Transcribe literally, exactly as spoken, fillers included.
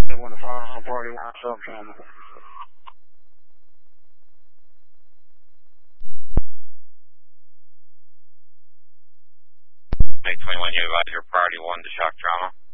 One to five on party one sub channel. May twenty-one, you advise your priority one to shock trauma.